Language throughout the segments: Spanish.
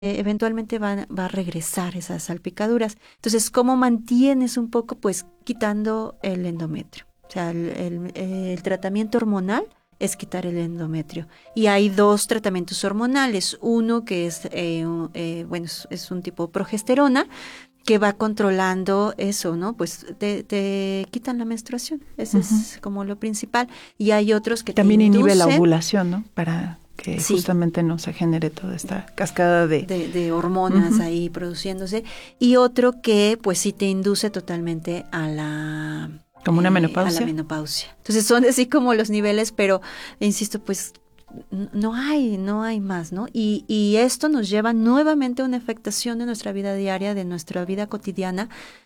eventualmente va a regresar esas salpicaduras. Entonces, ¿cómo mantienes un poco? Pues quitando el endometrio. O sea, el tratamiento hormonal es quitar el endometrio. Y hay 2 tratamientos hormonales. Uno que es, es un tipo progesterona, que va controlando eso, ¿no? Pues te quitan la menstruación. Ese es como lo principal. Y hay otros que también te inducen, inhibe la ovulación, ¿no? Para que justamente no se genere toda esta cascada de hormonas ahí produciéndose. Y otro que pues sí te induce totalmente a la... ¿Como una menopausia? A la menopausia. Entonces son así como los niveles, pero insisto, pues no hay más, ¿no? Y esto nos lleva nuevamente a una afectación de nuestra vida diaria, de nuestra vida cotidiana,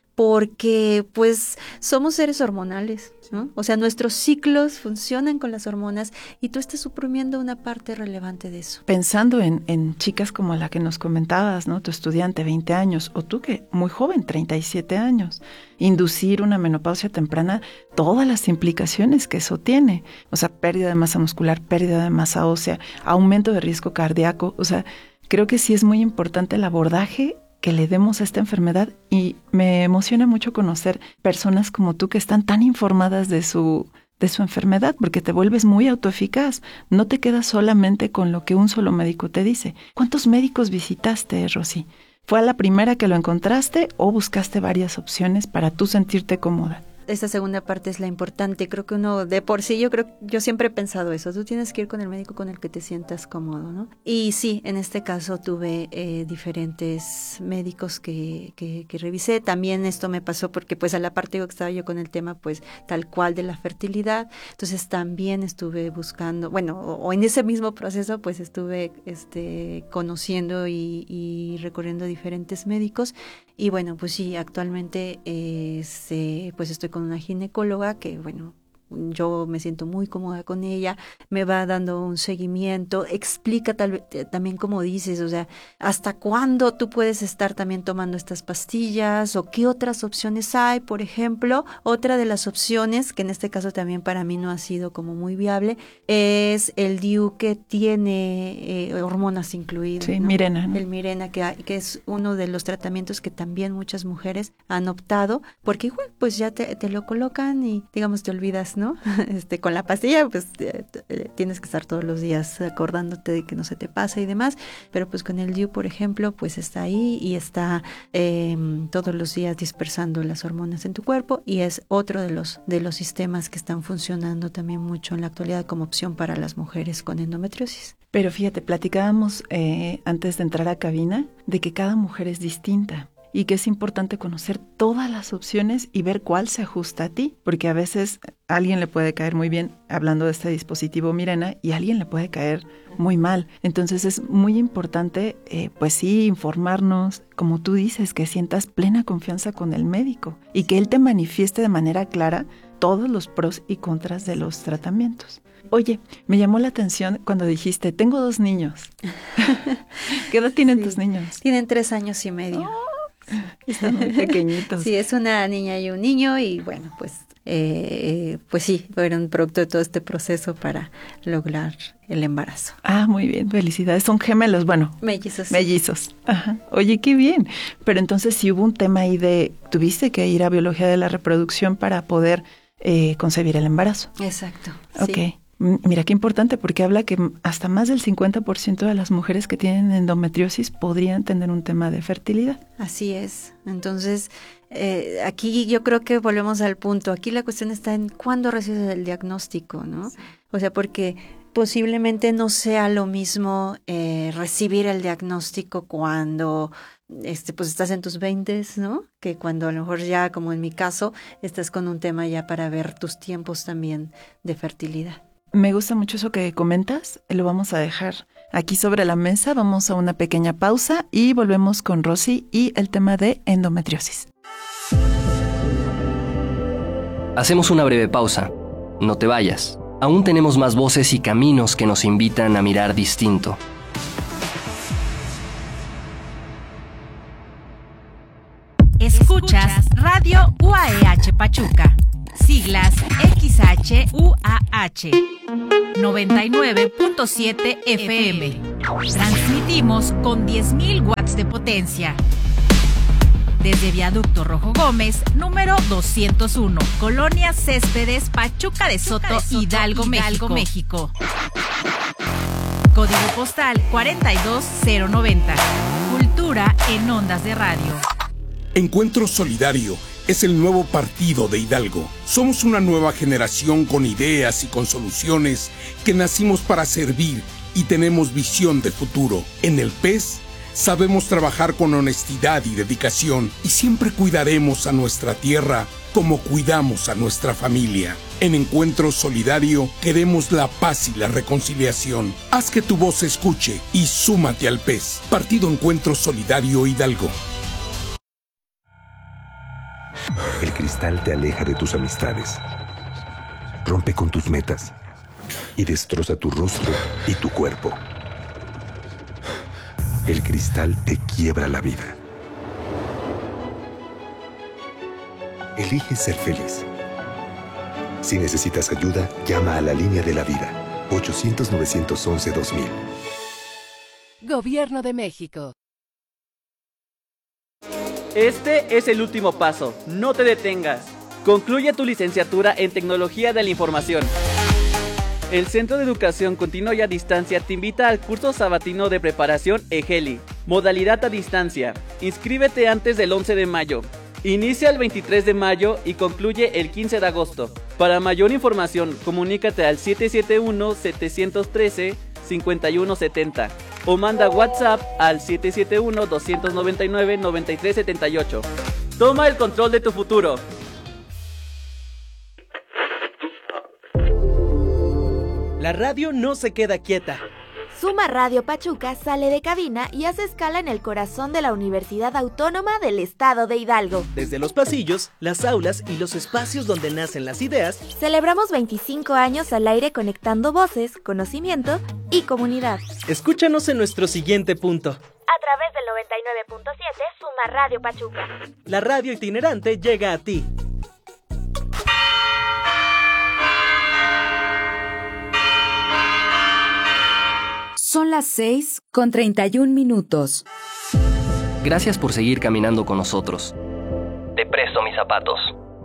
porque pues somos seres hormonales, ¿no? O sea, nuestros ciclos funcionan con las hormonas y tú estás suprimiendo una parte relevante de eso. Pensando en chicas como la que nos comentabas, ¿no? Tu estudiante, 20 años, o tú que muy joven, 37 años, inducir una menopausia temprana, todas las implicaciones que eso tiene, o sea, pérdida de masa muscular, pérdida de masa ósea, aumento de riesgo cardíaco, o sea, creo que sí es muy importante el abordaje que le demos a esta enfermedad y me emociona mucho conocer personas como tú que están tan informadas de su enfermedad, porque te vuelves muy autoeficaz, no te quedas solamente con lo que un solo médico te dice. ¿Cuántos médicos visitaste, Rosy? ¿Fue a la primera que lo encontraste o buscaste varias opciones para tú sentirte cómoda? Esta segunda parte es la importante. Creo que uno de por sí, yo siempre he pensado eso. Tú tienes que ir con el médico con el que te sientas cómodo, ¿no? Y sí, en este caso tuve diferentes médicos que revisé. También esto me pasó porque pues a la parte que estaba yo con el tema pues tal cual de la fertilidad. Entonces también estuve buscando, bueno, o en ese mismo proceso pues estuve conociendo y recorriendo diferentes médicos. Y bueno, pues sí, actualmente pues estoy con una ginecóloga que, bueno, yo me siento muy cómoda con ella, me va dando un seguimiento, explica también como dices, o sea, hasta cuándo tú puedes estar también tomando estas pastillas o qué otras opciones hay. Por ejemplo, otra de las opciones, que en este caso también para mí no ha sido como muy viable, es el DIU que tiene hormonas incluidas. Sí, ¿no? Mirena, ¿no? El Mirena, que es uno de los tratamientos que también muchas mujeres han optado, porque igual pues ya te lo colocan y digamos te olvidas, ¿no? Con la pastilla, pues tienes que estar todos los días acordándote de que no se te pase y demás, pero pues con el DIU, por ejemplo, pues está ahí y está todos los días dispersando las hormonas en tu cuerpo y es otro de los sistemas que están funcionando también mucho en la actualidad como opción para las mujeres con endometriosis. Pero fíjate, platicábamos antes de entrar a cabina de que cada mujer es distinta. Y que es importante conocer todas las opciones y ver cuál se ajusta a ti, porque a veces a alguien le puede caer muy bien hablando de este dispositivo Mirena y a alguien le puede caer muy mal. Entonces es muy importante, pues sí, informarnos, como tú dices, que sientas plena confianza con el médico y que él te manifieste de manera clara todos los pros y contras de los tratamientos. Oye, me llamó la atención cuando dijiste, tengo 2 niños. ¿Qué edad tienen tus niños? Tienen 3 años y medio. Oh. Están muy pequeñitos. Sí, es una niña y un niño y bueno, pues sí, fueron producto de todo este proceso para lograr el embarazo. Ah, muy bien, felicidades. Son gemelos, bueno. Mellizos. Mellizos. Ajá. Oye, qué bien. Pero entonces sí hubo un tema ahí tuviste que ir a biología de la reproducción para poder concebir el embarazo. Exacto. Ok. Sí. Mira qué importante porque habla que hasta más del 50% de las mujeres que tienen endometriosis podrían tener un tema de fertilidad. Así es. Entonces, aquí yo creo que volvemos al punto. Aquí la cuestión está en cuándo recibes el diagnóstico, ¿no? Sí. O sea, porque posiblemente no sea lo mismo recibir el diagnóstico cuando pues estás en tus 20s, ¿no? Que cuando a lo mejor ya, como en mi caso, estás con un tema ya para ver tus tiempos también de fertilidad. Me gusta mucho eso que comentas, lo vamos a dejar aquí sobre la mesa, vamos a una pequeña pausa y volvemos con Rosy y el tema de endometriosis. Hacemos una breve pausa, no te vayas, aún tenemos más voces y caminos que nos invitan a mirar distinto. Escuchas Radio UAEH Pachuca, siglas XHUAH. 99.7 FM. Transmitimos con 10.000 watts de potencia. Desde Viaducto Rojo Gómez, número 201, Colonia Céspedes, Pachuca de Soto, Hidalgo, México. Código postal 42090. Cultura en ondas de radio. Encuentro Solidario es el nuevo partido de Hidalgo. Somos una nueva generación con ideas y con soluciones que nacimos para servir y tenemos visión de futuro. En el PES sabemos trabajar con honestidad y dedicación y siempre cuidaremos a nuestra tierra como cuidamos a nuestra familia. En Encuentro Solidario queremos la paz y la reconciliación. Haz que tu voz se escuche y súmate al PES. Partido Encuentro Solidario Hidalgo. El cristal te aleja de tus amistades, rompe con tus metas y destroza tu rostro y tu cuerpo. El cristal te quiebra la vida. Elige ser feliz. Si necesitas ayuda, llama a la línea de la vida, 800-911-2000. Gobierno de México. Este es el último paso. No te detengas. Concluye tu licenciatura en Tecnología de la Información. El Centro de Educación Continua y a Distancia te invita al curso sabatino de preparación EGELI, modalidad a distancia. Inscríbete antes del 11 de mayo. Inicia el 23 de mayo y concluye el 15 de agosto. Para mayor información, comunícate al 771-713-5170 o manda WhatsApp al 771-299-9378. Toma el control de tu futuro. La radio no se queda quieta. Suma Radio Pachuca sale de cabina y hace escala en el corazón de la Universidad Autónoma del Estado de Hidalgo. Desde los pasillos, las aulas y los espacios donde nacen las ideas, celebramos 25 años al aire conectando voces, conocimiento y comunidad. Escúchanos en nuestro siguiente punto. A través del 99.7 Suma Radio Pachuca. La radio itinerante llega a ti. Son las 6:31. Gracias por seguir caminando con nosotros. Te presto mis zapatos.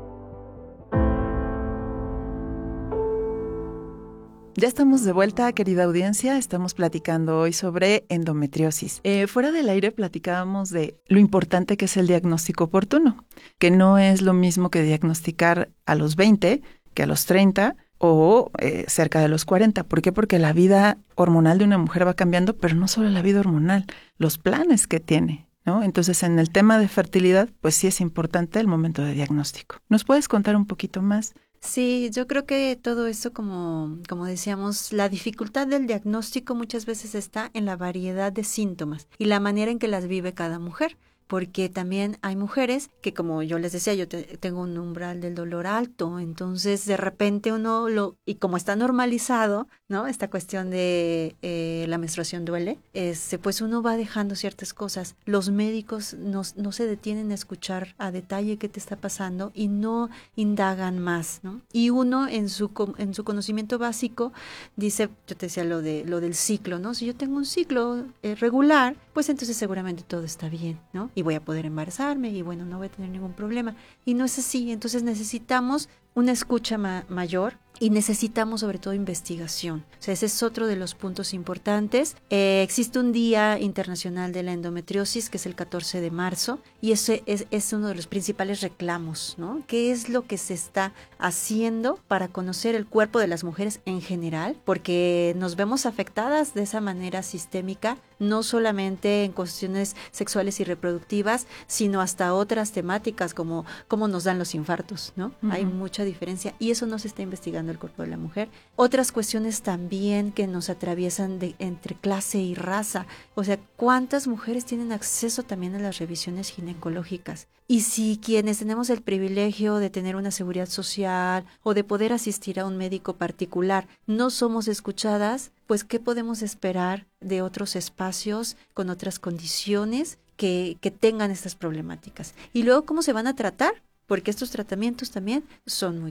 Ya estamos de vuelta, querida audiencia. Estamos platicando hoy sobre endometriosis. Fuera del aire platicábamos de lo importante que es el diagnóstico oportuno, que no es lo mismo que diagnosticar a los 20 que a los 30 o cerca de los 40. ¿Por qué? Porque la vida hormonal de una mujer va cambiando, pero no solo la vida hormonal, los planes que tiene, ¿no? Entonces, en el tema de fertilidad, pues sí es importante el momento de diagnóstico. ¿Nos puedes contar un poquito más? Sí, yo creo que todo esto, como decíamos, la dificultad del diagnóstico muchas veces está en la variedad de síntomas y la manera en que las vive cada mujer. Porque también hay mujeres que, como yo les decía, yo tengo un umbral del dolor alto, entonces de repente y como está normalizado, ¿no? Esta cuestión de la menstruación duele, pues uno va dejando ciertas cosas. Los médicos no se detienen a escuchar a detalle qué te está pasando y no indagan más, ¿no? Y uno en su conocimiento básico dice, yo te decía lo del ciclo, ¿no? Si yo tengo un ciclo regular, pues entonces seguramente todo está bien, ¿no? Y voy a poder embarazarme y bueno, no voy a tener ningún problema. Y no es así, entonces necesitamos una escucha mayor y necesitamos sobre todo investigación. O sea, ese es otro de los puntos importantes. Existe un Día Internacional de la Endometriosis que es el 14 de marzo y ese es uno de los principales reclamos, ¿no? ¿Qué es lo que se está haciendo para conocer el cuerpo de las mujeres en general? Porque nos vemos afectadas de esa manera sistémica, no solamente en cuestiones sexuales y reproductivas, sino hasta otras temáticas como cómo nos dan los infartos, ¿no? Uh-huh. Hay mucha diferencia y eso no se está investigando el cuerpo de la mujer. Otras cuestiones también que nos atraviesan entre clase y raza, o sea, ¿cuántas mujeres tienen acceso también a las revisiones ginecológicas? Y si quienes tenemos el privilegio de tener una seguridad social o de poder asistir a un médico particular no somos escuchadas, pues ¿qué podemos esperar de otros espacios con otras condiciones que tengan estas problemáticas? Y luego, ¿cómo se van a tratar? Porque estos tratamientos también son muy caros.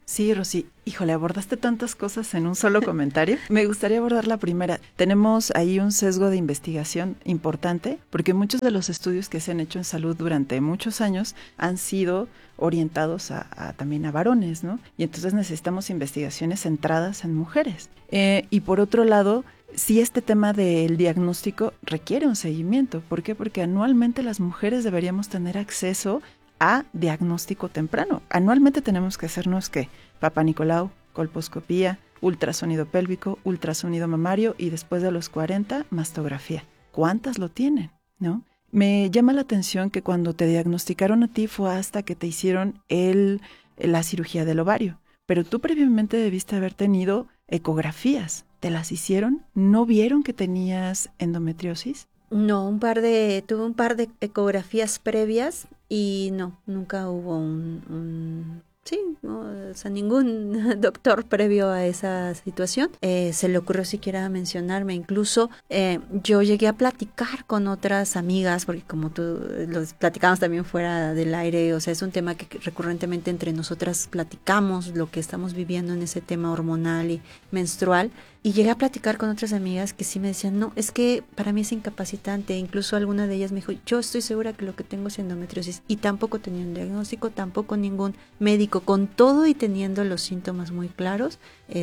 Sí, Rosy, híjole, abordaste tantas cosas en un solo comentario. Me gustaría abordar la primera. Tenemos ahí un sesgo de investigación importante, porque muchos de los estudios que se han hecho en salud durante muchos años han sido orientados también a varones, ¿no? Y entonces necesitamos investigaciones centradas en mujeres. Y por otro lado, sí, este tema del diagnóstico requiere un seguimiento. ¿Por qué? Porque anualmente las mujeres deberíamos tener acceso a diagnóstico temprano. Anualmente tenemos que hacernos ¿qué? Papá Nicolau, colposcopía, ultrasonido pélvico, ultrasonido mamario y después de los 40, mastografía. ¿Cuántas lo tienen? ¿No? Me llama la atención que cuando te diagnosticaron a ti fue hasta que te hicieron la cirugía del ovario, pero tú previamente debiste haber tenido ecografías. ¿Te las hicieron? ¿No vieron que tenías endometriosis? No, tuve un par de ecografías previas y no, nunca hubo ningún doctor previo a esa situación se le ocurrió siquiera mencionarme. Incluso yo llegué a platicar con otras amigas, porque como tú los platicamos también fuera del aire, o sea, es un tema que recurrentemente entre nosotras platicamos, lo que estamos viviendo en ese tema hormonal y menstrual. Y llegué a platicar con otras amigas que sí me decían, no, es que para mí es incapacitante. Incluso alguna de ellas me dijo, yo estoy segura que lo que tengo es endometriosis. Y tampoco tenía un diagnóstico, tampoco ningún médico, con todo y teniendo los síntomas muy claros,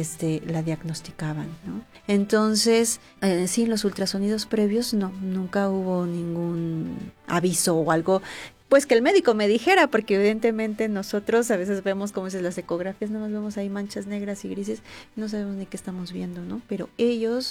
la diagnosticaban, ¿no? Entonces, sí, los ultrasonidos previos, no, nunca hubo ningún aviso o algo pues que el médico me dijera, porque evidentemente nosotros a veces vemos, como dices, las ecografías, nada más vemos ahí manchas negras y grises, no sabemos ni qué estamos viendo, ¿no? Pero ellos,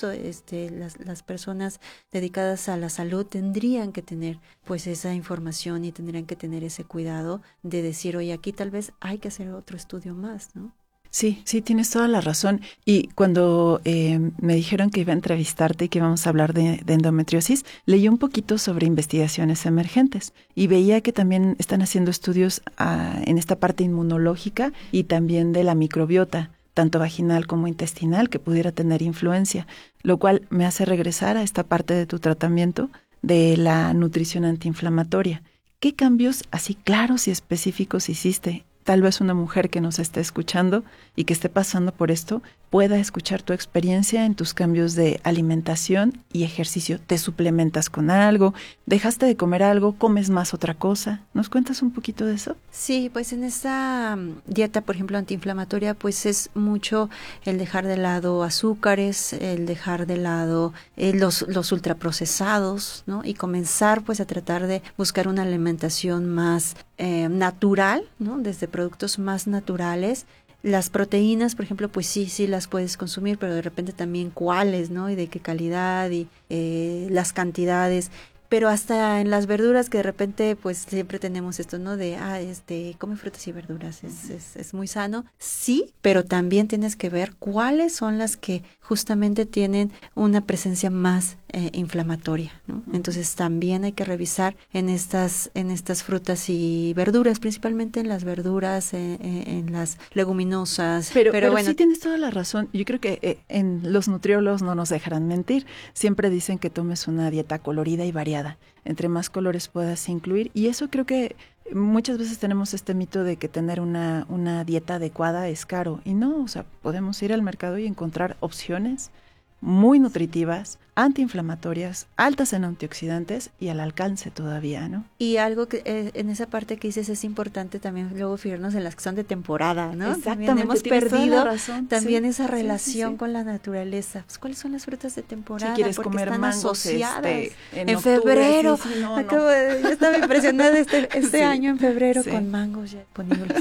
las personas dedicadas a la salud tendrían que tener pues esa información y tendrían que tener ese cuidado de decir, oye, aquí tal vez hay que hacer otro estudio más, ¿no? Sí, tienes toda la razón. Y cuando me dijeron que iba a entrevistarte y que íbamos a hablar de endometriosis, leí un poquito sobre investigaciones emergentes y veía que también están haciendo estudios en esta parte inmunológica y también de la microbiota, tanto vaginal como intestinal, que pudiera tener influencia, lo cual me hace regresar a esta parte de tu tratamiento de la nutrición antiinflamatoria. ¿Qué cambios así claros y específicos hiciste? Tal vez una mujer que nos esté escuchando y que esté pasando por esto pueda escuchar tu experiencia en tus cambios de alimentación y ejercicio. ¿Te suplementas con algo? ¿Dejaste de comer algo? ¿Comes más otra cosa? ¿Nos cuentas un poquito de eso? Sí, pues en esta dieta, por ejemplo, antiinflamatoria, pues es mucho el dejar de lado azúcares, el dejar de lado los ultraprocesados, ¿no? Y comenzar pues a tratar de buscar una alimentación más natural, ¿no? Desde productos más naturales. Las proteínas, por ejemplo, pues sí las puedes consumir, pero de repente también cuáles, ¿no? Y de qué calidad y las cantidades. Pero hasta en las verduras, que de repente pues siempre tenemos esto, ¿no? De, come frutas y verduras, es muy sano. Sí, pero también tienes que ver cuáles son las que justamente tienen una presencia más inflamatoria, ¿no? Entonces también hay que revisar en estas frutas y verduras, principalmente en las verduras, en las leguminosas. Pero bueno, sí tienes toda la razón. Yo creo que en los nutriólogos no nos dejarán mentir. Siempre dicen que tomes una dieta colorida y variada. Entre más colores puedas incluir. Y eso creo que muchas veces tenemos este mito de que tener una dieta adecuada es caro. Y no, o sea, podemos ir al mercado y encontrar opciones muy nutritivas, antiinflamatorias, altas en antioxidantes y al alcance todavía, ¿no? Y algo que en esa parte que dices es importante también luego fijarnos en las que son de temporada, ¿no? Exactamente. También hemos perdido también esa relación con la naturaleza. Pues, ¿cuáles son las frutas de temporada? Si quieres porque comer están mangos asociadas en febrero. Octubre, no. Yo estaba impresionada este año en febrero sí. con mangos ya disponibles.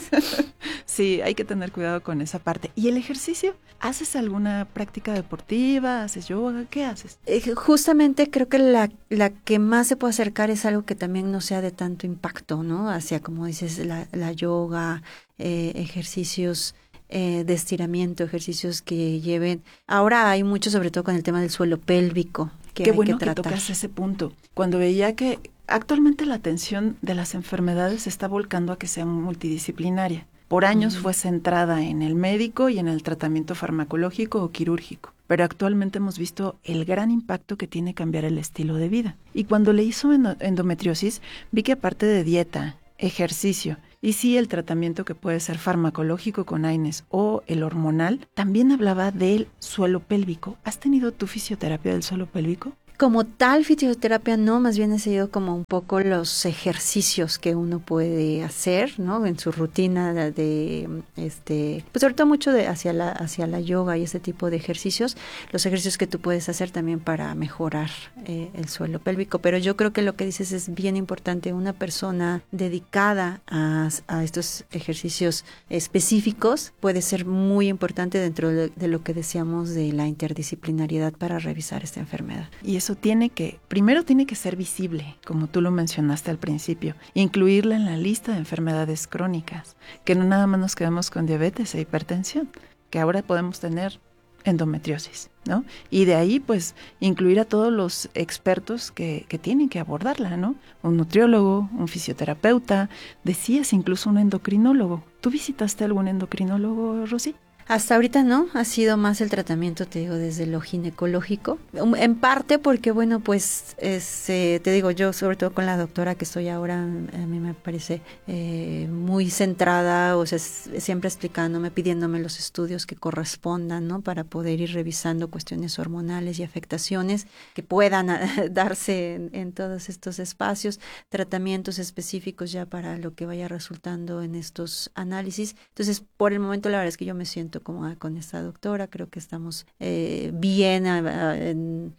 Sí, hay que tener cuidado con esa parte. ¿Y el ejercicio? ¿Haces alguna práctica deportiva? ¿Haces yoga? ¿Qué haces? Justamente creo que la que más se puede acercar es algo que también no sea de tanto impacto, ¿no? Hacia, como dices, la yoga, ejercicios de estiramiento, ejercicios que lleven. Ahora hay mucho, sobre todo con el tema del suelo pélvico, que Qué hay bueno que que tratar. tocas ese punto. Cuando veía que actualmente la atención de las enfermedades se está volcando a que sea multidisciplinaria. Por años fue centrada en el médico y en el tratamiento farmacológico o quirúrgico, pero actualmente hemos visto el gran impacto que tiene cambiar el estilo de vida. Y cuando le hizo endometriosis, vi que aparte de dieta, ejercicio Y sí, el tratamiento que puede ser farmacológico con AINES o el hormonal, también hablaba del suelo pélvico. ¿Has tenido tu fisioterapia del suelo pélvico? Como tal fisioterapia no, más bien he seguido como un poco los ejercicios que uno puede hacer, ¿no? En su rutina pues sobre todo mucho hacia la yoga y ese tipo de ejercicios, los ejercicios que tú puedes hacer también para mejorar el suelo pélvico. Pero yo creo que lo que dices es bien importante, una persona dedicada a estos ejercicios específicos puede ser muy importante dentro de lo que decíamos de la interdisciplinariedad para revisar esta enfermedad. Y eso primero tiene que ser visible, como tú lo mencionaste al principio, incluirla en la lista de enfermedades crónicas, que no nada más nos quedamos con diabetes e hipertensión, que ahora podemos tener endometriosis, ¿no? Y de ahí, pues, incluir a todos los expertos que tienen que abordarla, ¿no? Un nutriólogo, un fisioterapeuta, decías incluso un endocrinólogo. ¿Tú visitaste algún endocrinólogo, Rosy? Hasta ahorita no, ha sido más el tratamiento, te digo, desde lo ginecológico, en parte porque, bueno, pues, te digo, yo sobre todo con la doctora que estoy ahora, a mí me parece muy centrada, o sea, siempre explicándome, pidiéndome los estudios que correspondan, ¿no? Para poder ir revisando cuestiones hormonales y afectaciones que puedan darse en todos estos espacios, tratamientos específicos ya para lo que vaya resultando en estos análisis. Entonces, por el momento, la verdad es que yo me siento cómoda con esta doctora, creo que estamos bien en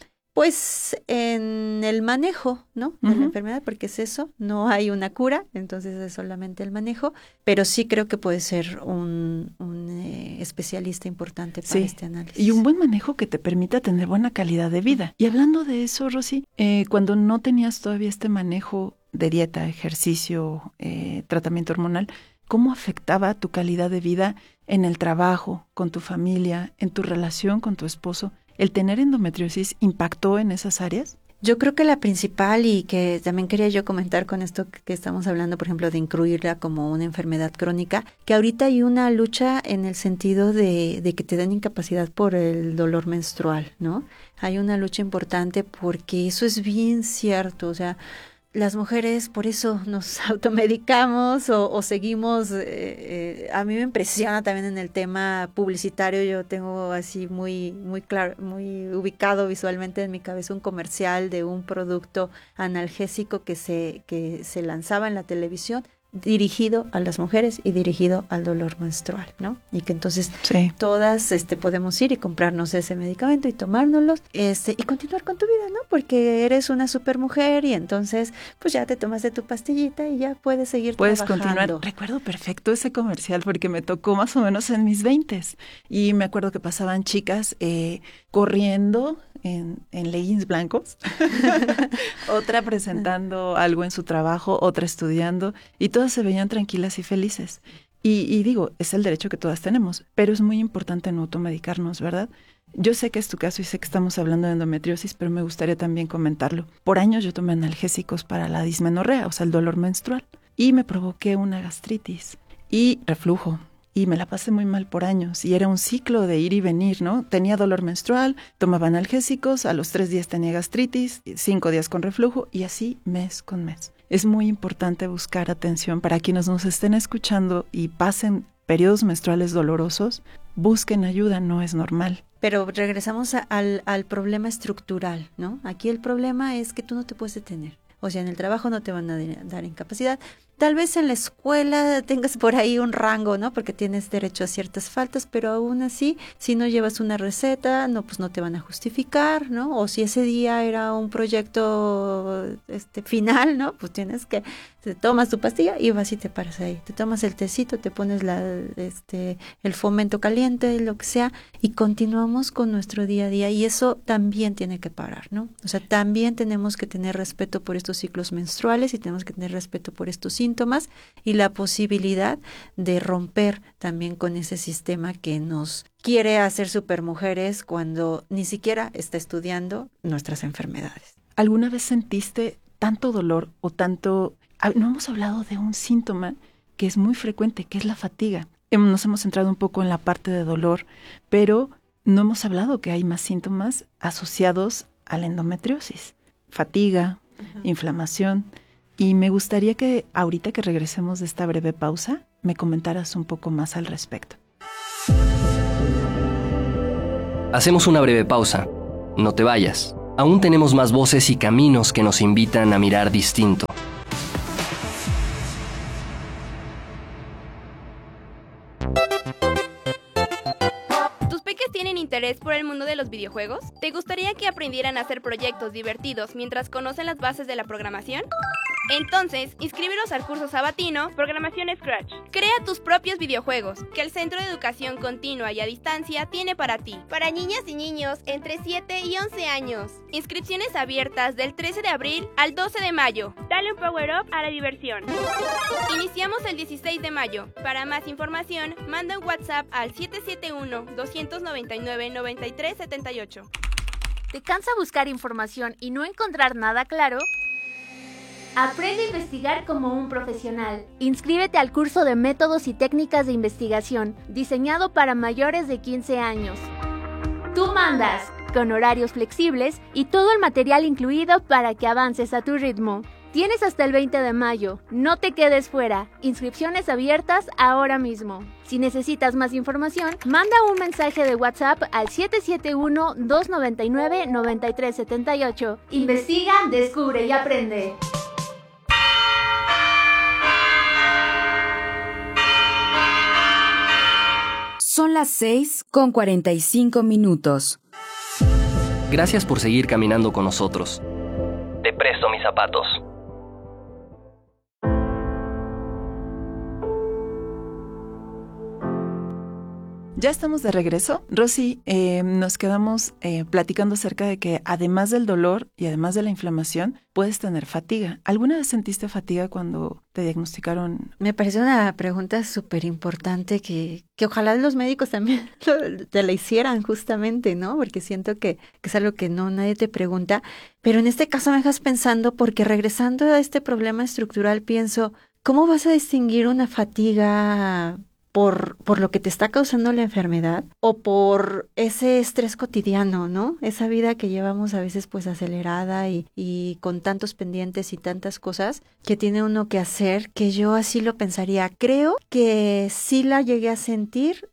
el manejo, ¿no? De la enfermedad, porque es eso, no hay una cura, entonces es solamente el manejo, pero sí creo que puede ser un especialista importante para este análisis. Y un buen manejo que te permita tener buena calidad de vida. Y hablando de eso, Rosy, cuando no tenías todavía este manejo de dieta, ejercicio, tratamiento hormonal, ¿cómo afectaba tu calidad de vida en el trabajo, con tu familia, en tu relación con tu esposo? ¿El tener endometriosis impactó en esas áreas? Yo creo que la principal, y que también quería yo comentar con esto que estamos hablando, por ejemplo, de incluirla como una enfermedad crónica, que ahorita hay una lucha en el sentido de que te den incapacidad por el dolor menstrual, ¿no? Hay una lucha importante porque eso es bien cierto, o sea, las mujeres por eso nos automedicamos o seguimos, a mí me impresiona también en el tema publicitario, yo tengo así muy claro, muy ubicado visualmente en mi cabeza un comercial de un producto analgésico que se lanzaba en la televisión, dirigido a las mujeres y dirigido al dolor menstrual, ¿no? Y que entonces todas podemos ir y comprarnos ese medicamento y tomárnoslos y continuar con tu vida, ¿no? Porque eres una super mujer y entonces pues ya te tomaste tu pastillita y ya puedes seguir trabajando. Puedes continuar. Recuerdo perfecto ese comercial porque me tocó más o menos en mis 20s y me acuerdo que pasaban chicas corriendo en leggings blancos, otra presentando algo en su trabajo, otra estudiando, y todas se veían tranquilas y felices. Y digo, es el derecho que todas tenemos, pero es muy importante no automedicarnos, ¿verdad? Yo sé que es tu caso y sé que estamos hablando de endometriosis, pero me gustaría también comentarlo. Por años yo tomé analgésicos para la dismenorrea, o sea, el dolor menstrual, y me provoqué una gastritis y reflujo. Y me la pasé muy mal por años y era un ciclo de ir y venir, ¿no? Tenía dolor menstrual, tomaba analgésicos, a los 3 días tenía gastritis, 5 días con reflujo y así mes con mes. Es muy importante buscar atención para quienes nos estén escuchando y pasen periodos menstruales dolorosos, busquen ayuda, no es normal. Pero regresamos al problema estructural, ¿no? Aquí el problema es que tú no te puedes detener. O sea, en el trabajo no te van a dar incapacidad. Tal vez en la escuela tengas por ahí un rango, ¿no? Porque tienes derecho a ciertas faltas, pero aún así, si no llevas una receta, pues no te van a justificar, ¿no? O si ese día era un proyecto final, ¿no? Pues te tomas tu pastilla y vas y te paras ahí. Te tomas el tecito, te pones el fomento caliente, lo que sea, y continuamos con nuestro día a día. Y eso también tiene que parar, ¿no? O sea, también tenemos que tener respeto por estos ciclos menstruales y tenemos que tener respeto por estos síntomas y la posibilidad de romper también con ese sistema que nos quiere hacer supermujeres cuando ni siquiera está estudiando nuestras enfermedades. ¿Alguna vez sentiste tanto dolor o tanto... No hemos hablado de un síntoma que es muy frecuente, que es la fatiga. Nos hemos centrado un poco en la parte de dolor, pero no hemos hablado que hay más síntomas asociados a la endometriosis. Fatiga, inflamación. Y me gustaría que ahorita que regresemos de esta breve pausa, me comentaras un poco más al respecto. Hacemos una breve pausa. No te vayas. Aún tenemos más voces y caminos que nos invitan a mirar distinto. ¿Tienen interés por el mundo de los videojuegos? ¿Te gustaría que aprendieran a hacer proyectos divertidos mientras conocen las bases de la programación? Entonces, inscríbelos al curso sabatino Programación Scratch. Crea tus propios videojuegos, que el Centro de Educación Continua y a Distancia tiene para ti. Para niñas y niños entre 7 y 11 años. Inscripciones abiertas del 13 de abril al 12 de mayo. Dale un power up a la diversión. Iniciamos el 16 de mayo. Para más información, manda un WhatsApp al 771-299-9378. ¿Te cansa buscar información y no encontrar nada claro? Aprende a investigar como un profesional. Inscríbete al curso de Métodos y Técnicas de Investigación, diseñado para mayores de 15 años. Tú mandas, con horarios flexibles y todo el material incluido para que avances a tu ritmo. Tienes hasta el 20 de mayo. No te quedes fuera. Inscripciones abiertas ahora mismo. Si necesitas más información, manda un mensaje de WhatsApp al 771-299-9378. Investiga, descubre y aprende. Son las 6:45. Gracias por seguir caminando con nosotros. Te presto mis zapatos. Ya estamos de regreso. Rosy, nos quedamos platicando acerca de que además del dolor y además de la inflamación, puedes tener fatiga. ¿Alguna vez sentiste fatiga cuando te diagnosticaron? Me parece una pregunta súper importante que ojalá los médicos también te la hicieran justamente, ¿no? Porque siento que es algo que nadie te pregunta. Pero en este caso me dejas pensando, porque regresando a este problema estructural, pienso, ¿cómo vas a distinguir una fatiga por lo que te está causando la enfermedad o por ese estrés cotidiano, ¿no? Esa vida que llevamos a veces pues acelerada y con tantos pendientes y tantas cosas que tiene uno que hacer, que yo así lo pensaría. Creo que sí la llegué a sentir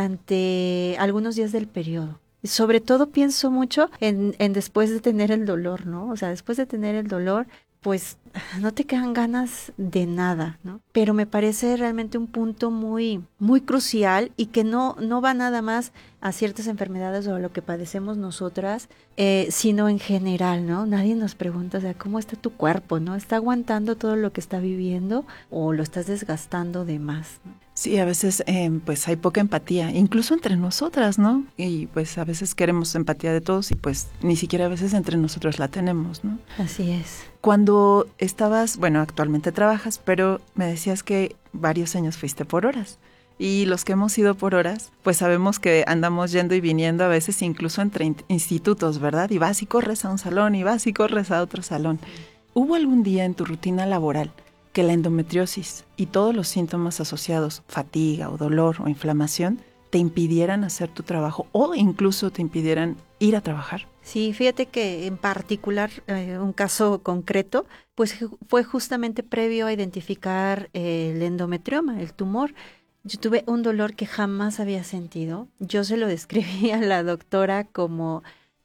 durante algunos días del periodo. Sobre todo pienso mucho en después de tener el dolor, ¿no? O sea, después de tener el dolor, pues no te quedan ganas de nada, ¿no? Pero me parece realmente un punto muy, muy crucial y que no va nada más a ciertas enfermedades o a lo que padecemos nosotras, sino en general, ¿no? Nadie nos pregunta, o sea, ¿cómo está tu cuerpo, no? ¿Está aguantando todo lo que está viviendo o lo estás desgastando de más, ¿no? Sí, a veces pues hay poca empatía, incluso entre nosotras, ¿no? Y pues a veces queremos empatía de todos y pues ni siquiera a veces entre nosotros la tenemos, ¿no? Así es. Cuando estabas, bueno, actualmente trabajas, pero me decías que varios años fuiste por horas. Y los que hemos ido por horas, pues sabemos que andamos yendo y viniendo a veces incluso entre institutos, ¿verdad? Y vas y corres a un salón y vas y corres a otro salón. ¿Hubo algún día en tu rutina laboral que la endometriosis y todos los síntomas asociados, fatiga o dolor o inflamación, te impidieran hacer tu trabajo o incluso te impidieran ir a trabajar? Sí, fíjate que en particular un caso concreto, pues fue justamente previo a identificar el endometrioma, el tumor. Yo tuve un dolor que jamás había sentido. Yo se lo describí a la doctora como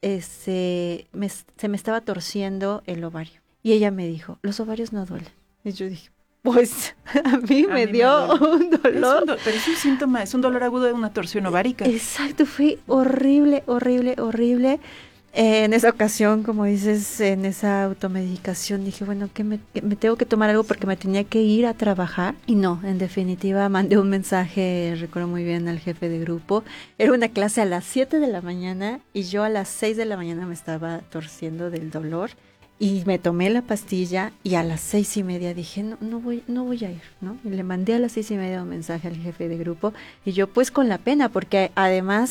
se me estaba torciendo el ovario. Y ella me dijo, los ovarios no duelen. Y yo dije, pues a mí me dio un dolor. Pero es un síntoma, es un dolor agudo de una torsión ovárica. Exacto, fue horrible, horrible, horrible. En esa ocasión, como dices, en esa automedicación, dije, bueno, que me tengo que tomar algo porque me tenía que ir a trabajar. Y no, en definitiva, mandé un mensaje, recuerdo muy bien, al jefe de grupo. Era una clase a las 7 de la mañana y yo a las 6 de la mañana me estaba torciendo del dolor. Y me tomé la pastilla y a las 6:30 dije, no voy a ir, ¿no? Y le mandé a las 6:30 un mensaje al jefe de grupo y yo pues con la pena, porque además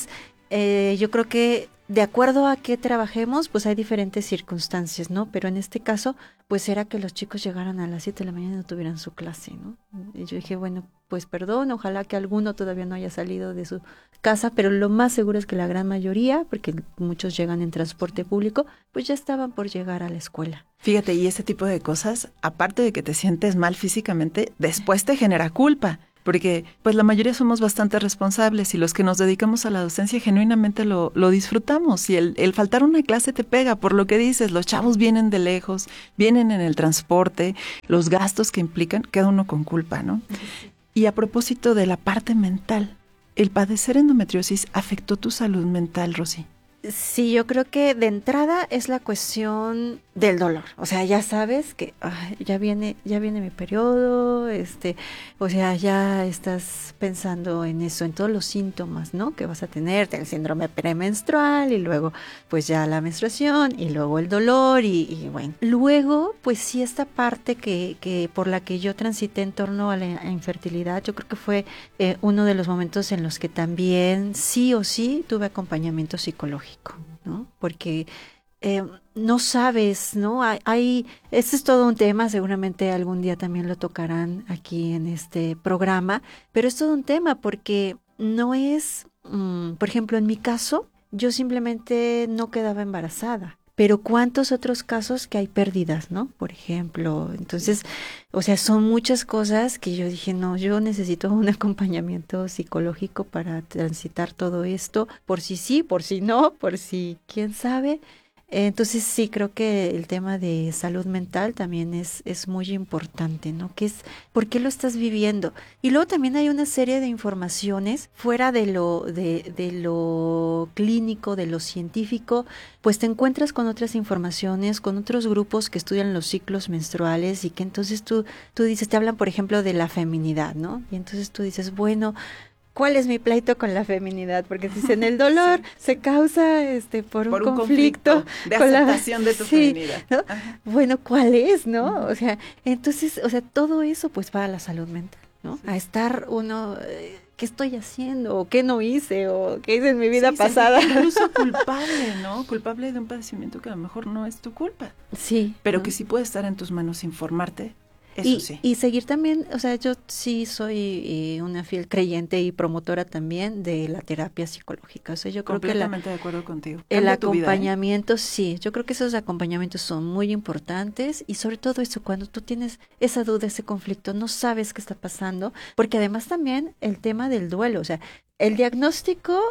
yo creo que de acuerdo a qué trabajemos, pues hay diferentes circunstancias, ¿no? Pero en este caso, pues era que los chicos llegaran a las 7 de la mañana y no tuvieran su clase, ¿no? Y yo dije, bueno, pues perdón, ojalá que alguno todavía no haya salido de su casa, pero lo más seguro es que la gran mayoría, porque muchos llegan en transporte público, pues ya estaban por llegar a la escuela. Fíjate, y ese tipo de cosas, aparte de que te sientes mal físicamente, después te genera culpa. Porque pues la mayoría somos bastante responsables y los que nos dedicamos a la docencia genuinamente lo disfrutamos y el faltar una clase te pega por lo que dices, los chavos vienen de lejos, vienen en el transporte, los gastos que implican, queda uno con culpa, ¿no? Y a propósito de la parte mental, ¿el padecer endometriosis afectó tu salud mental, Rosy? Sí, yo creo que de entrada es la cuestión del dolor. O sea, ya sabes que ya viene mi periodo, o sea, ya estás pensando en eso, en todos los síntomas, ¿no? Que vas a tener, el síndrome premenstrual y luego pues ya la menstruación y luego el dolor y bueno. Luego, pues sí, esta parte que por la que yo transité en torno a la infertilidad, yo creo que fue uno de los momentos en los que también sí o sí tuve acompañamiento psicológico, ¿no? Porque no sabes, ¿no? Este es todo un tema, seguramente algún día también lo tocarán aquí en este programa, pero es todo un tema porque no es, por ejemplo, en mi caso, yo simplemente no quedaba embarazada. Pero cuántos otros casos que hay pérdidas, ¿no? Por ejemplo, entonces, o sea, son muchas cosas que yo dije, no, yo necesito un acompañamiento psicológico para transitar todo esto, por si sí, por si no, por si quién sabe. Entonces sí, creo que el tema de salud mental también es muy importante, ¿no? ¿Por qué lo estás viviendo? Y luego también hay una serie de informaciones fuera de lo clínico, de lo científico, pues te encuentras con otras informaciones, con otros grupos que estudian los ciclos menstruales y que entonces tú dices, te hablan por ejemplo de la feminidad, ¿no? Y entonces tú dices, bueno, ¿cuál es mi pleito con la feminidad? Porque dicen el dolor sí. Se causa por un conflicto de aceptación de tu feminidad. ¿No? Bueno, ¿cuál es, no? O sea, entonces, todo eso pues va a la salud mental, ¿no? Sí. A estar uno, ¿qué estoy haciendo? ¿O qué no hice? ¿O qué hice en mi vida pasada? Incluso culpable, ¿no? Culpable de un padecimiento que a lo mejor no es tu culpa. Sí. Pero ¿no? Que sí puede estar en tus manos informarte. Eso sí. Y seguir también, o sea, yo sí soy una fiel creyente y promotora también de la terapia psicológica. O sea, yo creo que completamente de acuerdo contigo. El acompañamiento, vida, ¿eh? Sí, yo creo que esos acompañamientos son muy importantes y sobre todo eso, cuando tú tienes esa duda, ese conflicto, no sabes qué está pasando, porque además también el tema del duelo, o sea, el diagnóstico.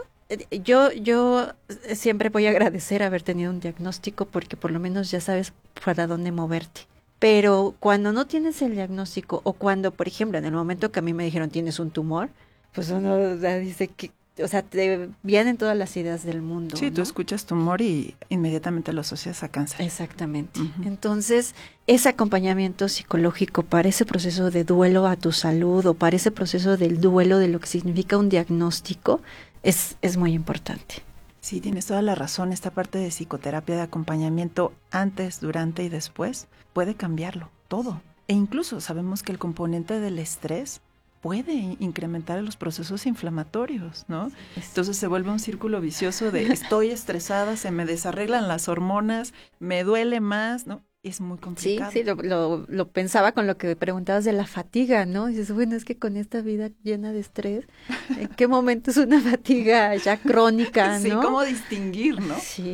Yo siempre voy a agradecer haber tenido un diagnóstico porque por lo menos ya sabes para dónde moverte. Pero cuando no tienes el diagnóstico o cuando, por ejemplo, en el momento que a mí me dijeron tienes un tumor, pues uno dice que, o sea, te vienen todas las ideas del mundo. Sí, ¿no? Tú escuchas tumor y inmediatamente lo asocias a cáncer. Exactamente. Uh-huh. Entonces, ese acompañamiento psicológico para ese proceso de duelo a tu salud o para ese proceso del duelo de lo que significa un diagnóstico es muy importante. Sí, tienes toda la razón. Esta parte de psicoterapia, de acompañamiento antes, durante y después puede cambiarlo todo. E incluso sabemos que el componente del estrés puede incrementar los procesos inflamatorios, ¿no? Entonces se vuelve un círculo vicioso de estoy estresada, se me desarreglan las hormonas, me duele más, ¿no? Es muy complicado. Sí, lo pensaba con lo que preguntabas de la fatiga, ¿no? Y dices, bueno, es que con esta vida llena de estrés, ¿en qué momento es una fatiga ya crónica, no? Sí, ¿cómo distinguir, no? Sí.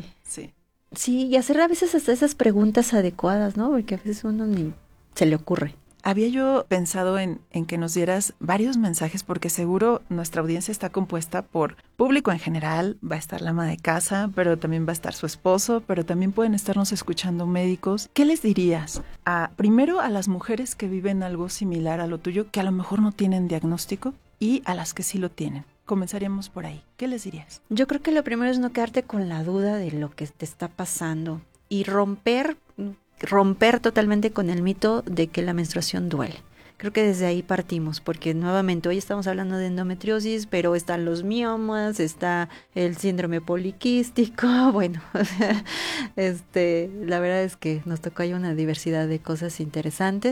Sí, y hacer a veces hasta esas preguntas adecuadas, ¿no? Porque a veces uno ni se le ocurre. Había yo pensado en que nos dieras varios mensajes porque seguro nuestra audiencia está compuesta por público en general, va a estar la ama de casa, pero también va a estar su esposo, pero también pueden estarnos escuchando médicos. ¿Qué les dirías? Primero a las mujeres que viven algo similar a lo tuyo, que a lo mejor no tienen diagnóstico, y a las que sí lo tienen. Comenzaríamos por ahí. ¿Qué les dirías? Yo creo que lo primero es no quedarte con la duda de lo que te está pasando y romper totalmente con el mito de que la menstruación duele. Creo que desde ahí partimos, porque nuevamente hoy estamos hablando de endometriosis, pero están los miomas, está el síndrome poliquístico, bueno, o sea, la verdad es que nos tocó ahí una diversidad de cosas interesantes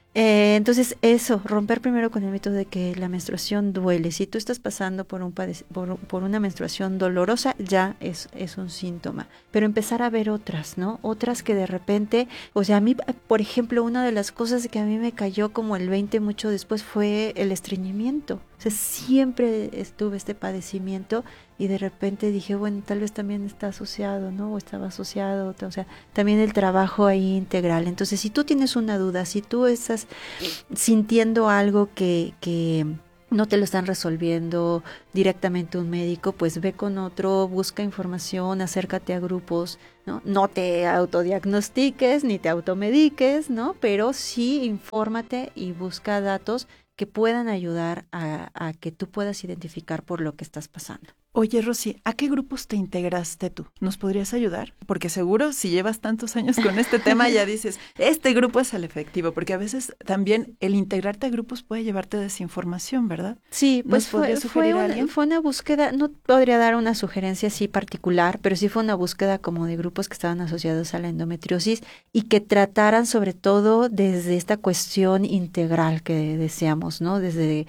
Entonces eso, romper primero con el mito de que la menstruación duele. Si tú estás pasando por por una menstruación dolorosa, ya es un síntoma. Pero empezar a ver otras, ¿no? Otras que de repente, o sea, a mí, por ejemplo, una de las cosas que a mí me cayó como el 20 mucho después fue el estreñimiento. O sea, siempre estuve este padecimiento y de repente dije, bueno, tal vez también está asociado, ¿no? O estaba asociado, o sea, también el trabajo ahí integral. Entonces, si tú tienes una duda, si tú estás sintiendo algo que no te lo están resolviendo directamente un médico, pues ve con otro, busca información, acércate a grupos, ¿no? No te autodiagnostiques ni te automediques, ¿no? Pero sí infórmate y busca datos que puedan ayudar a que tú puedas identificar por lo que estás pasando. Oye, Rosy, ¿a qué grupos te integraste tú? ¿Nos podrías ayudar? Porque seguro si llevas tantos años con este tema ya dices, este grupo es el efectivo, porque a veces también el integrarte a grupos puede llevarte a desinformación, ¿verdad? Sí, pues fue una búsqueda, no podría dar una sugerencia así particular, pero sí fue una búsqueda como de grupos que estaban asociados a la endometriosis y que trataran sobre todo desde esta cuestión integral que deseamos, ¿no? Desde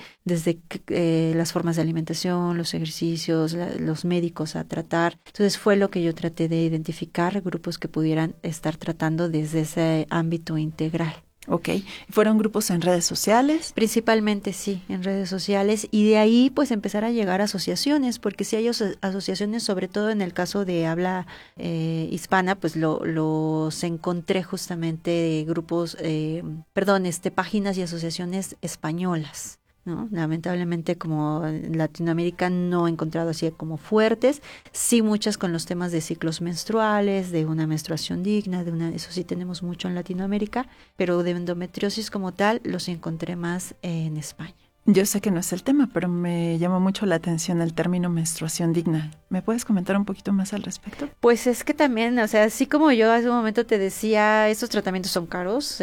las formas de alimentación, los ejercicios, los médicos a tratar. Entonces fue lo que yo traté de identificar, grupos que pudieran estar tratando desde ese ámbito integral. Ok, ¿fueron grupos en redes sociales? Principalmente sí, en redes sociales, y de ahí pues empezar a llegar a asociaciones, porque si hay asociaciones, sobre todo en el caso de habla hispana, pues los encontré justamente de grupos, páginas y asociaciones españolas, ¿no? Lamentablemente como en Latinoamérica no he encontrado así como fuertes, sí muchas con los temas de ciclos menstruales, de una menstruación digna, eso sí tenemos mucho en Latinoamérica, pero de endometriosis como tal los encontré más en España. Yo sé que no es el tema, pero me llamó mucho la atención el término menstruación digna. ¿Me puedes comentar un poquito más al respecto? Pues es que también, o sea, así como yo hace un momento te decía, estos tratamientos son caros,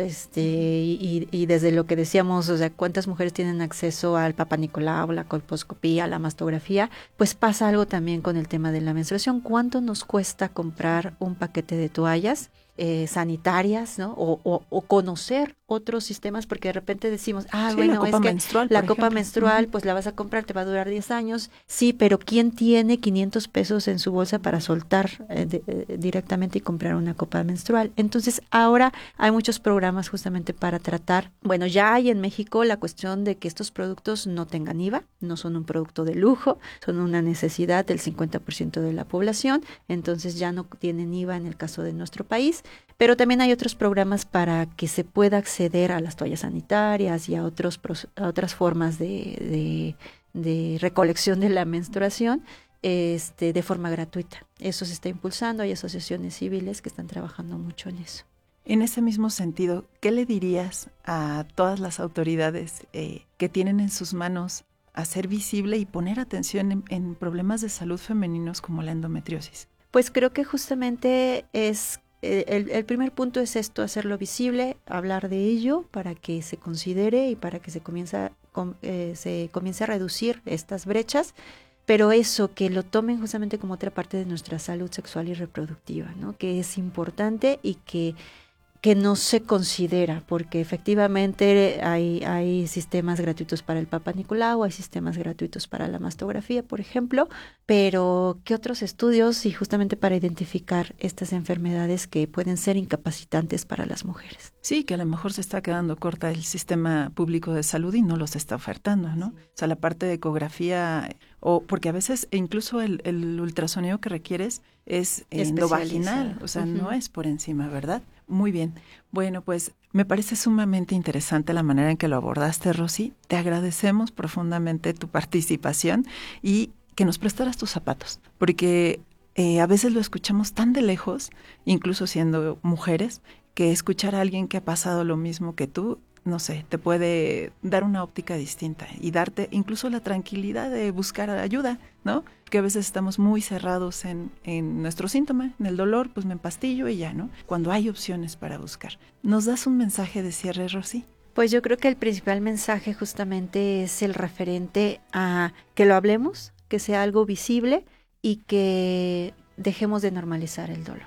y desde lo que decíamos, o sea, cuántas mujeres tienen acceso al Papa Nicolau, la colposcopía, la mastografía, pues pasa algo también con el tema de la menstruación. ¿Cuánto nos cuesta comprar un paquete de toallas sanitarias, ¿no? O conocer otros sistemas, porque de repente decimos, bueno, es que la copa menstrual, pues la vas a comprar, te va a durar 10 años. Sí, pero ¿quién tiene 500 pesos en su bolsa para soltar directamente y comprar una copa menstrual? Entonces, ahora hay muchos programas justamente para tratar. Bueno, ya hay en México la cuestión de que estos productos no tengan IVA, no son un producto de lujo, son una necesidad del 50% de la población, entonces ya no tienen IVA en el caso de nuestro país. Pero también hay otros programas para que se pueda acceder a las toallas sanitarias y a otras formas de recolección de la menstruación de forma gratuita. Eso se está impulsando, hay asociaciones civiles que están trabajando mucho en eso. En ese mismo sentido, ¿qué le dirías a todas las autoridades que tienen en sus manos hacer visible y poner atención en problemas de salud femeninos como la endometriosis? Pues creo que justamente es el primer punto es esto, hacerlo visible, hablar de ello para que se considere y para que se comience a reducir estas brechas, pero eso, que lo tomen justamente como otra parte de nuestra salud sexual y reproductiva, ¿no? Que es importante y que no se considera, porque efectivamente hay sistemas gratuitos para el Papa Nicolau, hay sistemas gratuitos para la mastografía, por ejemplo, pero ¿qué otros estudios? Y justamente para identificar estas enfermedades que pueden ser incapacitantes para las mujeres. Sí, que a lo mejor se está quedando corta el sistema público de salud y no los está ofertando, ¿no? O sea, la parte de ecografía, o porque a veces incluso el ultrasonido que requieres es endovaginal, o sea, no es por encima, ¿verdad? Muy bien. Bueno, pues me parece sumamente interesante la manera en que lo abordaste, Rosy. Te agradecemos profundamente tu participación y que nos prestaras tus zapatos, porque a veces lo escuchamos tan de lejos, incluso siendo mujeres, que escuchar a alguien que ha pasado lo mismo que tú, no sé, te puede dar una óptica distinta y darte incluso la tranquilidad de buscar ayuda, ¿no? Que a veces estamos muy cerrados en nuestro síntoma, en el dolor, pues me empastillo y ya, ¿no? Cuando hay opciones para buscar. ¿Nos das un mensaje de cierre, Rosy? Pues yo creo que el principal mensaje justamente es el referente a que lo hablemos, que sea algo visible y que dejemos de normalizar el dolor.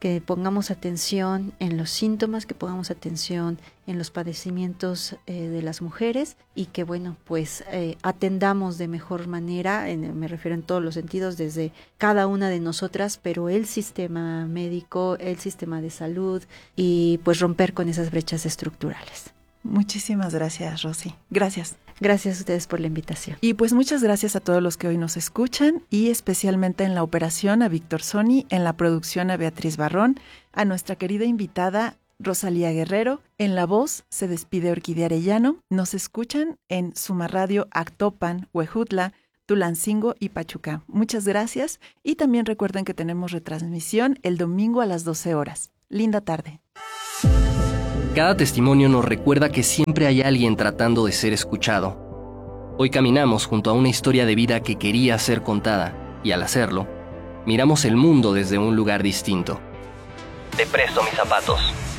que pongamos atención en los síntomas, que pongamos atención en los padecimientos de las mujeres y que, bueno, pues atendamos de mejor manera, me refiero en todos los sentidos, desde cada una de nosotras, pero el sistema médico, el sistema de salud y pues romper con esas brechas estructurales. Muchísimas gracias, Rosy. Gracias. Gracias a ustedes por la invitación. Y pues muchas gracias a todos los que hoy nos escuchan y especialmente en la operación a Víctor Soni, en la producción a Beatriz Barrón, a nuestra querida invitada Rosalía Guerrero, en la voz se despide Orquídea Arellano. Nos escuchan en Suma Radio Actopan, Huejutla, Tulancingo y Pachuca. Muchas gracias y también recuerden que tenemos retransmisión el domingo a las 12 horas. Linda tarde. Cada testimonio nos recuerda que siempre hay alguien tratando de ser escuchado. Hoy caminamos junto a una historia de vida que quería ser contada, y al hacerlo, miramos el mundo desde un lugar distinto. Te presto mis zapatos.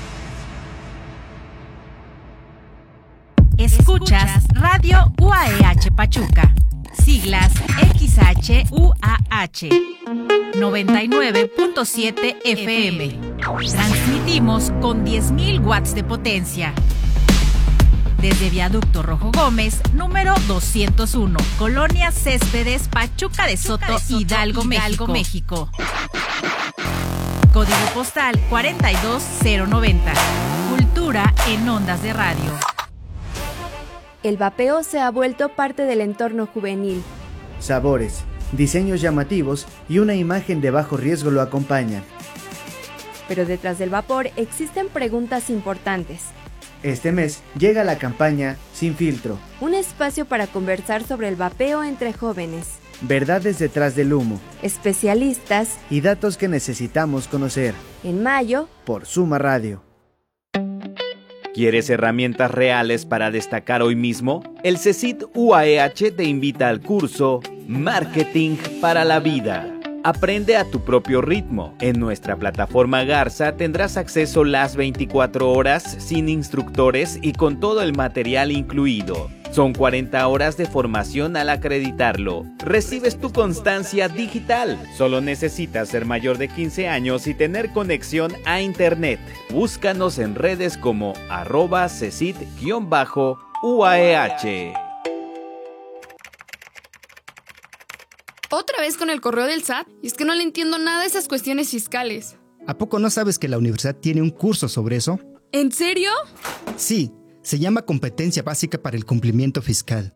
Escuchas Radio UAEH Pachuca, siglas XHUAH, 99.7 FM. Transmitimos con 10.000 watts de potencia. Desde Viaducto Rojo Gómez, número 201, Colonia Céspedes, Pachuca de Soto, Hidalgo, México. Código postal 42090. Cultura en ondas de radio. El vapeo se ha vuelto parte del entorno juvenil. Sabores, diseños llamativos y una imagen de bajo riesgo lo acompañan. Pero detrás del vapor existen preguntas importantes. Este mes llega la campaña Sin Filtro. Un espacio para conversar sobre el vapeo entre jóvenes. Verdades detrás del humo. Especialistas. Y datos que necesitamos conocer. En mayo. Por Suma Radio. ¿Quieres herramientas reales para destacar hoy mismo? El CECIT UAEH te invita al curso Marketing para la Vida. Aprende a tu propio ritmo. En nuestra plataforma Garza tendrás acceso las 24 horas sin instructores y con todo el material incluido. Son 40 horas de formación al acreditarlo. Recibes tu constancia digital. Solo necesitas ser mayor de 15 años y tener conexión a internet. Búscanos en redes como @CECIT_UAEH. ¿Otra vez con el correo del SAT? Y es que no le entiendo nada a esas cuestiones fiscales. ¿A poco no sabes que la universidad tiene un curso sobre eso? ¿En serio? Sí, se llama Competencia Básica para el Cumplimiento Fiscal.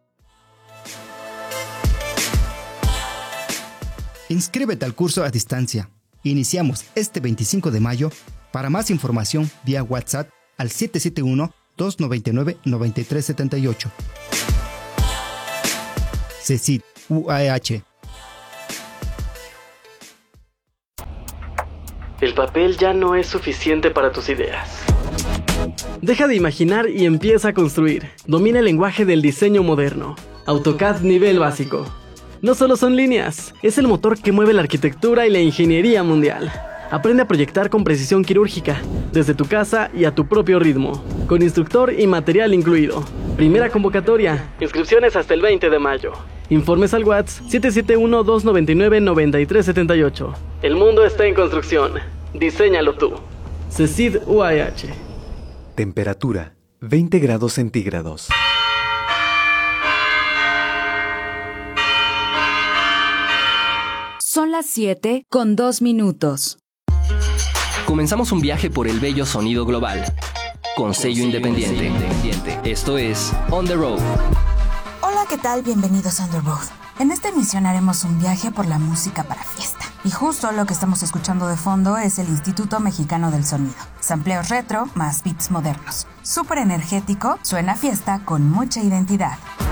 Inscríbete al curso a distancia. Iniciamos este 25 de mayo. Para más información, vía WhatsApp al 771-299-9378. CECIT UAEH. El papel ya no es suficiente para tus ideas. Deja de imaginar y empieza a construir. Domina el lenguaje del diseño moderno. AutoCAD nivel básico. No solo son líneas, es el motor que mueve la arquitectura y la ingeniería mundial. Aprende a proyectar con precisión quirúrgica, desde tu casa y a tu propio ritmo, con instructor y material incluido. Primera convocatoria. Inscripciones hasta el 20 de mayo. Informes al WhatsApp 771-299-9378. El mundo está en construcción. Diséñalo tú. CECIT UAEH. Temperatura 20 grados centígrados. Son las 7:02. Comenzamos un viaje por el bello sonido global, con sello independiente. Esto es On The Road. Hola, ¿qué tal? Bienvenidos a On The Road. En esta emisión haremos un viaje por la música para fiesta. Y justo lo que estamos escuchando de fondo es el Instituto Mexicano del Sonido. Sampleos retro más beats modernos. Súper energético, suena a fiesta con mucha identidad.